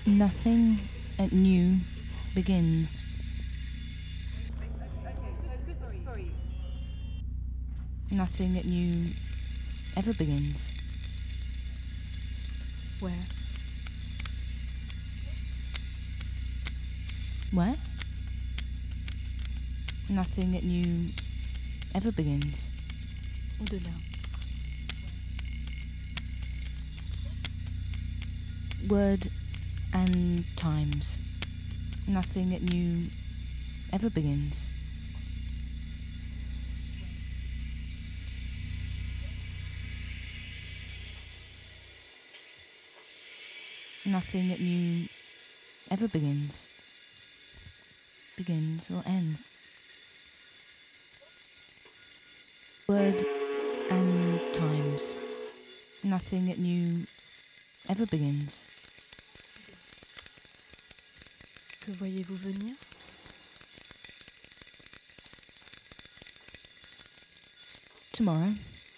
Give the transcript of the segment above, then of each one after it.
Nothing at new begins. Nothing at new ever begins. Where? Where? Nothing at new ever begins. Au-delà. Word and times. Nothing at new ever begins. Nothing at new ever begins. Begins or ends. Word and times. Nothing at new ever begins. Que voyez-vous venir? Tomorrow.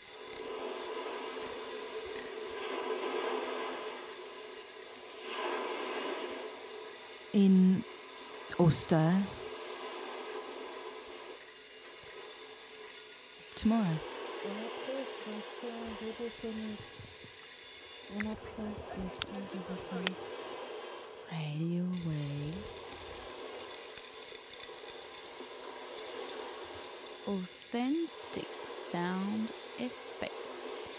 In or stir. Tomorrow. Radio waves. Authentic.